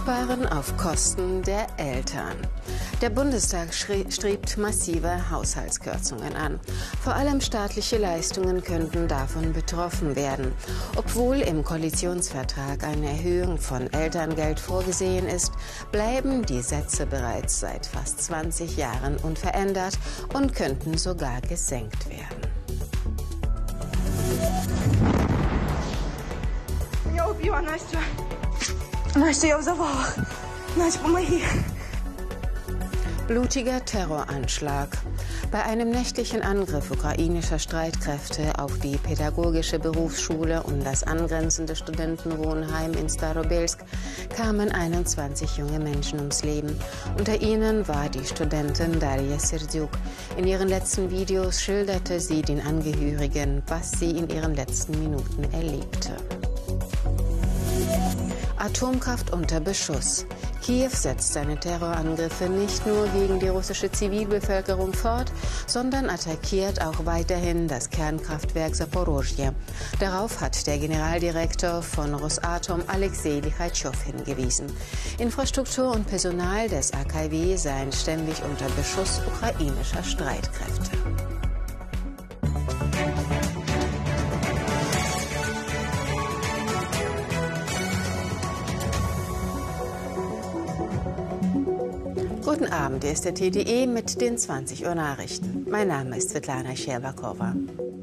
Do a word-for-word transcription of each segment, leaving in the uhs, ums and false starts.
Sparen auf Kosten der Eltern. Der Bundestag strebt massive Haushaltskürzungen an. Vor allem staatliche Leistungen könnten davon betroffen werden. Obwohl im Koalitionsvertrag eine Erhöhung von Elterngeld vorgesehen ist, bleiben die Sätze bereits seit fast zwanzig Jahren unverändert und könnten sogar gesenkt werden. Я убила Настю. Настя, я взорвала. Настя, помоги. Blutiger Terroranschlag. Bei einem nächtlichen Angriff ukrainischer Streitkräfte auf die pädagogische Berufsschule und das angrenzende Studentenwohnheim in Starobelsk kamen einundzwanzig junge Menschen ums Leben. Unter ihnen war die Studentin Darya Serdyuk. In ihren letzten Videos schilderte sie den Angehörigen, was sie in ihren letzten Minuten erlebte. Atomkraft unter Beschuss. Kiew setzt seine Terrorangriffe nicht nur gegen die russische Zivilbevölkerung fort, sondern attackiert auch weiterhin das Kernkraftwerk Saporosje. Darauf hat der Generaldirektor von Rosatom Alexei Lichatschow hingewiesen. Infrastruktur und Personal des A K W seien ständig unter Beschuss ukrainischer Streitkräfte. Guten Abend, hier ist der T D E mit den zwanzig Uhr Nachrichten. Mein Name ist Svetlana Scherbakowa.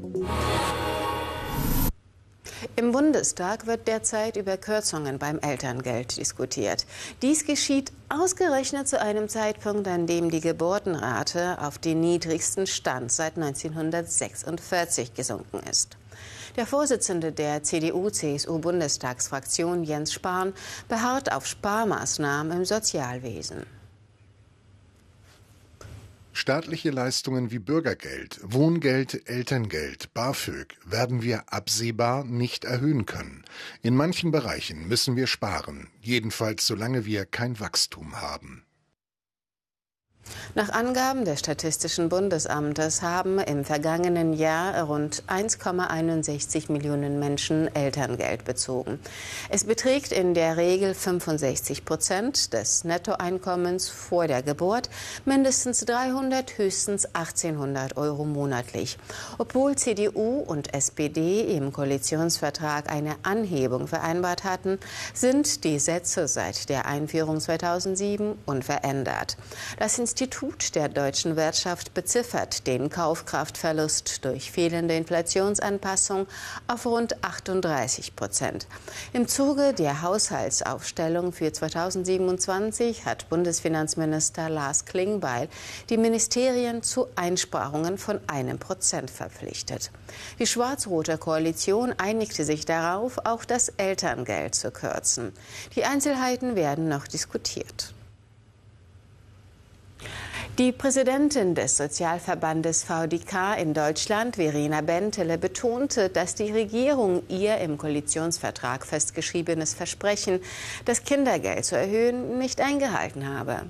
Im Bundestag wird derzeit über Kürzungen beim Elterngeld diskutiert. Dies geschieht ausgerechnet zu einem Zeitpunkt, an dem die Geburtenrate auf den niedrigsten Stand seit neunzehnhundertsechsundvierzig gesunken ist. Der Vorsitzende der C D U C S U-Bundestagsfraktion, Jens Spahn, beharrt auf Sparmaßnahmen im Sozialwesen. Staatliche Leistungen wie Bürgergeld, Wohngeld, Elterngeld, BAföG werden wir absehbar nicht erhöhen können. In manchen Bereichen müssen wir sparen, jedenfalls solange wir kein Wachstum haben. Nach Angaben des Statistischen Bundesamtes haben im vergangenen Jahr rund eins Komma einundsechzig Millionen Menschen Elterngeld bezogen. Es beträgt in der Regel fünfundsechzig Prozent des Nettoeinkommens vor der Geburt, mindestens dreihundert, höchstens achtzehnhundert Euro monatlich. Obwohl C D U und S P D im Koalitionsvertrag eine Anhebung vereinbart hatten, sind die Sätze seit der Einführung zweitausendsieben unverändert. Das Institut der deutschen Wirtschaft beziffert den Kaufkraftverlust durch fehlende Inflationsanpassung auf rund achtunddreißig Prozent. Im Zuge der Haushaltsaufstellung für zweitausendsiebenundzwanzig hat Bundesfinanzminister Lars Klingbeil die Ministerien zu Einsparungen von einem Prozent verpflichtet. Die schwarz-rote Koalition einigte sich darauf, auch das Elterngeld zu kürzen. Die Einzelheiten werden noch diskutiert. Die Präsidentin des Sozialverbandes V D K in Deutschland, Verena Bentele, betonte, dass die Regierung ihr im Koalitionsvertrag festgeschriebenes Versprechen, das Kindergeld zu erhöhen, nicht eingehalten habe.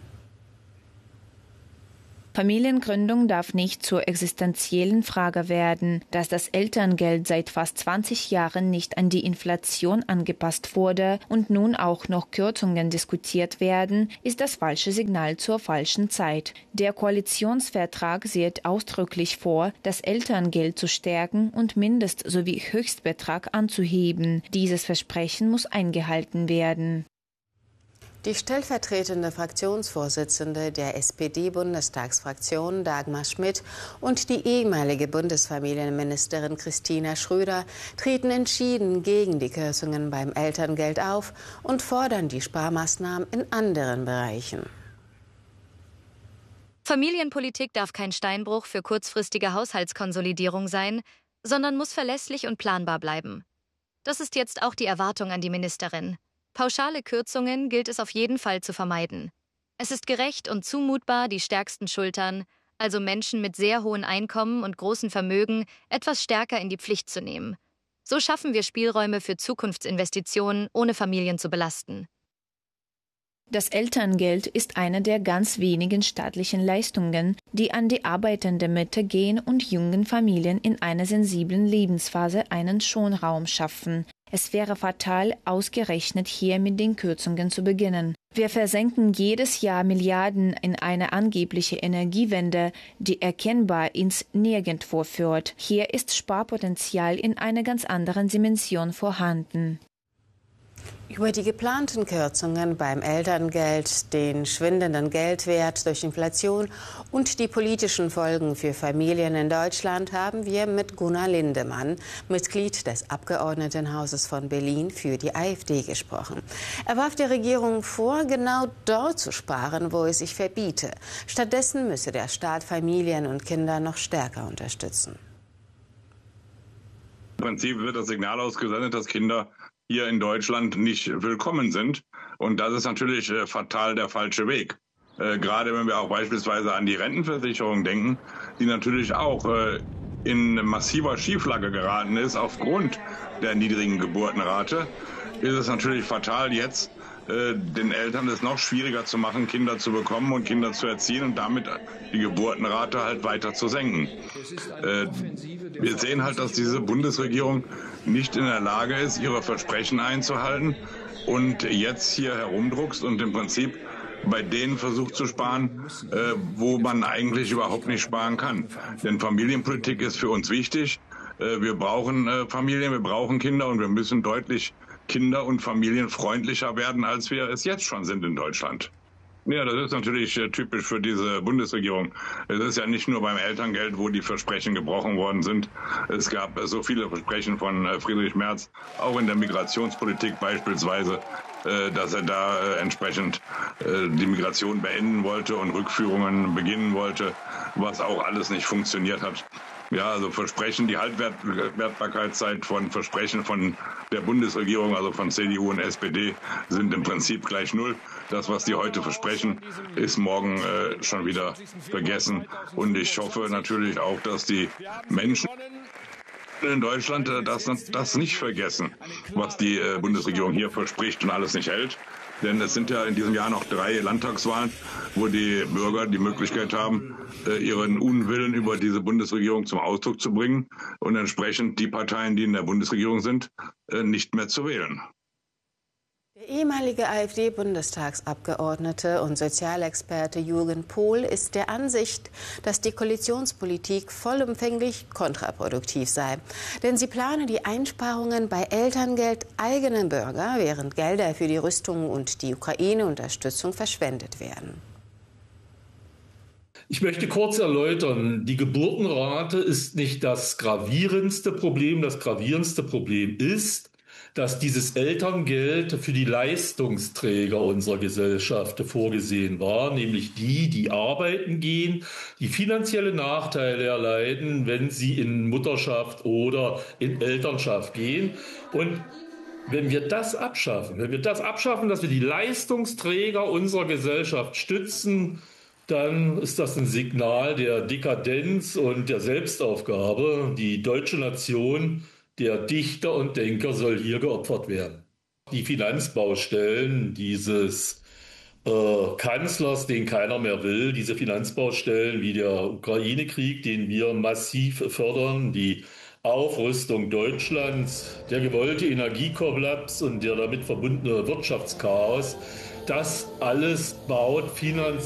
Familiengründung darf nicht zur existenziellen Frage werden. Dass das Elterngeld seit fast zwanzig Jahren nicht an die Inflation angepasst wurde und nun auch noch Kürzungen diskutiert werden, ist das falsche Signal zur falschen Zeit. Der Koalitionsvertrag sieht ausdrücklich vor, das Elterngeld zu stärken und Mindest- sowie Höchstbetrag anzuheben. Dieses Versprechen muss eingehalten werden. Die stellvertretende Fraktionsvorsitzende der S P D-Bundestagsfraktion Dagmar Schmidt und die ehemalige Bundesfamilienministerin Christina Schröder treten entschieden gegen die Kürzungen beim Elterngeld auf und fordern die Sparmaßnahmen in anderen Bereichen. Familienpolitik darf kein Steinbruch für kurzfristige Haushaltskonsolidierung sein, sondern muss verlässlich und planbar bleiben. Das ist jetzt auch die Erwartung an die Ministerin. Pauschale Kürzungen gilt es auf jeden Fall zu vermeiden. Es ist gerecht und zumutbar, die stärksten Schultern, also Menschen mit sehr hohen Einkommen und großen Vermögen, etwas stärker in die Pflicht zu nehmen. So schaffen wir Spielräume für Zukunftsinvestitionen, ohne Familien zu belasten. Das Elterngeld ist eine der ganz wenigen staatlichen Leistungen, die an die arbeitende Mitte gehen und jungen Familien in einer sensiblen Lebensphase einen Schonraum schaffen. Es wäre fatal, ausgerechnet hier mit den Kürzungen zu beginnen. Wir versenken jedes Jahr Milliarden in eine angebliche Energiewende, die erkennbar ins Nirgendwo führt. Hier ist Sparpotenzial in einer ganz anderen Dimension vorhanden. Über die geplanten Kürzungen beim Elterngeld, den schwindenden Geldwert durch Inflation und die politischen Folgen für Familien in Deutschland haben wir mit Gunnar Lindemann, Mitglied des Abgeordnetenhauses von Berlin für die AfD, gesprochen. Er warf der Regierung vor, genau dort zu sparen, wo es sich verbiete. Stattdessen müsse der Staat Familien und Kinder noch stärker unterstützen. Im Prinzip wird das Signal ausgesendet, dass Kinder hier in Deutschland nicht willkommen sind. Und das ist natürlich äh, fatal der falsche Weg. Äh, gerade wenn wir auch beispielsweise an die Rentenversicherung denken, die natürlich auch äh, in massiver Schieflage geraten ist aufgrund der niedrigen Geburtenrate, ist es natürlich fatal, jetzt äh, den Eltern es noch schwieriger zu machen, Kinder zu bekommen und Kinder zu erziehen und damit die Geburtenrate halt weiter zu senken. Äh, wir sehen halt, dass diese Bundesregierung nicht in der Lage ist, ihre Versprechen einzuhalten und jetzt hier herumdruckst und im Prinzip bei denen versucht zu sparen, äh, wo man eigentlich überhaupt nicht sparen kann. Denn Familienpolitik ist für uns wichtig. Äh, wir brauchen äh, Familien, wir brauchen Kinder und wir müssen deutlich kinder- und familienfreundlicher werden, als wir es jetzt schon sind in Deutschland. Ja, das ist natürlich äh, typisch für diese Bundesregierung. Es ist ja nicht nur beim Elterngeld, wo die Versprechen gebrochen worden sind. Es gab äh, so viele Versprechen von äh, Friedrich Merz, auch in der Migrationspolitik beispielsweise, äh, dass er da äh, entsprechend äh, die Migration beenden wollte und Rückführungen beginnen wollte, was auch alles nicht funktioniert hat. Ja, also Versprechen, die Haltbarkeitszeit von Versprechen von der Bundesregierung, also von C D U und S P D, sind im Prinzip gleich null. Das, was die heute versprechen, ist morgen äh, schon wieder vergessen. Und ich hoffe natürlich auch, dass die Menschen in Deutschland äh, das, das nicht vergessen, was die äh, Bundesregierung hier verspricht und alles nicht hält. Denn es sind ja in diesem Jahr noch drei Landtagswahlen, wo die Bürger die Möglichkeit haben, ihren Unwillen über diese Bundesregierung zum Ausdruck zu bringen und entsprechend die Parteien, die in der Bundesregierung sind, nicht mehr zu wählen. Der ehemalige AfD-Bundestagsabgeordnete und Sozialexperte Jürgen Pohl ist der Ansicht, dass die Koalitionspolitik vollumfänglich kontraproduktiv sei. Denn sie plane die Einsparungen bei Elterngeld eigener Bürger, während Gelder für die Rüstung und die Ukraine-Unterstützung verschwendet werden. Ich möchte kurz erläutern, die Geburtenrate ist nicht das gravierendste Problem. Das gravierendste Problem ist, dass dieses Elterngeld für die Leistungsträger unserer Gesellschaft vorgesehen war, nämlich die, die arbeiten gehen, die finanzielle Nachteile erleiden, wenn sie in Mutterschaft oder in Elternschaft gehen. Und wenn wir das abschaffen, wenn wir das abschaffen, dass wir die Leistungsträger unserer Gesellschaft stützen, dann ist das ein Signal der Dekadenz und der Selbstaufgabe. Die deutsche Nation, der Dichter und Denker, soll hier geopfert werden. Die Finanzbaustellen dieses äh, Kanzlers, den keiner mehr will, diese Finanzbaustellen wie der Ukraine-Krieg, den wir massiv fördern, die Aufrüstung Deutschlands, der gewollte Energiekollaps und der damit verbundene Wirtschaftschaos, das alles baut finanziell